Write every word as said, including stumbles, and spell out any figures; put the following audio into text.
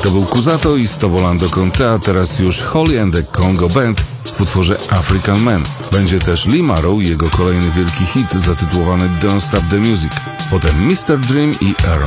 To był Kusato i Stovolando con te, a teraz już Holly and the Congo Band w utworze African Man. Będzie też Lee Marrow i jego kolejny wielki hit zatytułowany Don't Stop the Music. Potem mister Dream i Aaron